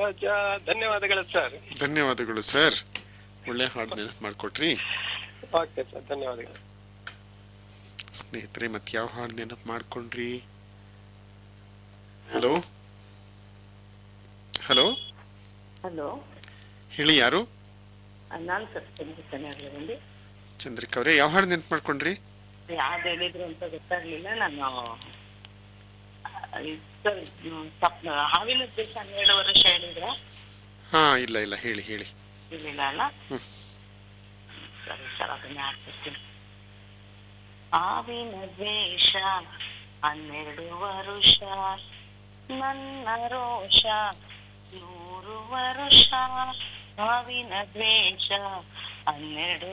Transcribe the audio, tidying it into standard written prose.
ರಾಜ. ಧನ್ಯವಾದಗಳು ಸರ್. ಧನ್ಯವಾದಗಳು ಸರ್, ಒಳ್ಳೆ ಹಾಡು ನೆನಪು ಮಾಡಿಕೊಟ್ರಿ. ಓಕೆ ಸರ್, ಧನ್ಯವಾದಗಳು. ಸ್ನೇಹಿತರೆ, ಮತ್ತೆ ಯಾವ ಹಾಡು ನೆನಪು ಮಾಡ್ಕೊಂಡ್ರಿ? ಹಲೋ ಹಲೋ ಹಲೋ, ಹೇಳಿ, ಯಾರು? ನಾನು ಚಂದ್ರಿಕಾ. ಚಂದ್ರಿಕಾ ಅವರೇ, ಯಾವ ಹಾಡು ನೆನಪು ಮಾಡ್ಕೊಂಡ್ರಿ? ಯಾವ್ದು ಹೇಳಿದ್ರು ಅಂತ ಗೊತ್ತಾಗ್ಲಿಲ್ಲ. ನಾನು ಹಾವಿನ ದೇಶ 12 ವರ್ಷ ಹೇಳಿದ್ರ? ಹಾ, ಇಲ್ಲ ಇಲ್ಲ, ಹೇಳಿ ಹೇಳಿ. ಇರ್ಲಿಲ್ಲ ಅಲ್ಲ? ಸರಿ ಸರ್, ಅದನ್ನೇ ಆಡ್ತಿರ್ತೀನಿ. ಹಾವಿನ ದ್ವೇಷ 12 ವರುಷ, ನನ್ನ ರೋಷ 100 ವರುಷ. ಹಾವಿನ ದ್ವೇಷ 12